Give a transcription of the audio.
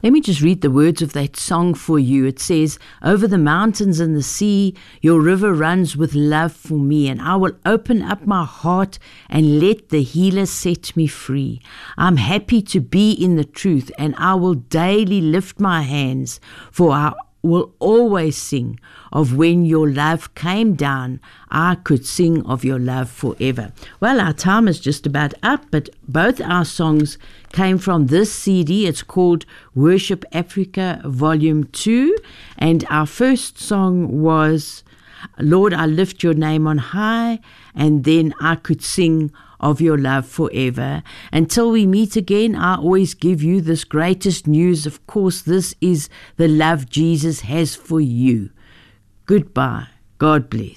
Let me just read the words of that song for you. It says, over the mountains and the sea, your river runs with love for me, and I will open up my heart and let the healer set me free. I'm happy to be in the truth, and I will daily lift my hands, for I will always sing of when your love came down. I could sing of your love forever. Well, our time is just about up, but both our songs came from this CD. It's called Worship Africa Volume 2, and our first song was Lord, I Lift Your Name on High, and then I Could Sing of Your Love Forever. Until we meet again, I always give you this greatest news. Of course, this is the love Jesus has for you. Goodbye. God bless.